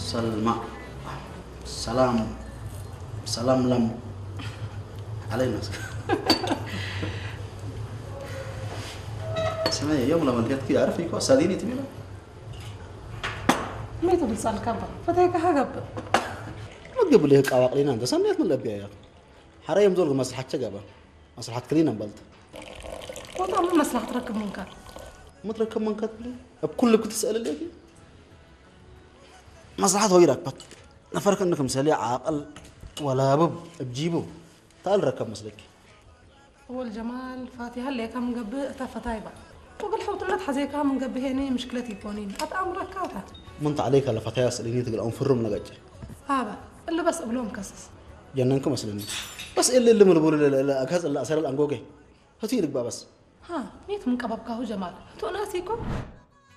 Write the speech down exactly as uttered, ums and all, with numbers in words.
سلمى سلام سلام لم علينا اسمعي يوم لما لقيت كذا عارف يكو ساديني تبينا ما تبي تسال كبر فتاك حاجه ما تقبل هيك عواقلين انت سميت من الابيع يا حريم دول مصلحه جابه مصلحه كلينا بلد والله ما مصلحه تركب منكر ما تركب منكر لي بكل كنت تسال لي مصلحه غيرك بط نفرك انك مسالي عاقل ولا بب بجيبه تعال ركب مسلك هو الجمال فاتي هل كم مقبه تفتايبه وقال حوت لا تحزيك من قبه هنا مشكلتي كونين اتام ركعتها منت عليك على فتاة سليني تقول انفر من لقج هذا اللي بس قبلهم كسس جننكم مسلني بس اللي اللي ملبور لا اكاز لا اسال الانغوغي هتيرك بقى بس ها ميت من كبابك هو جمال تو ناسيكم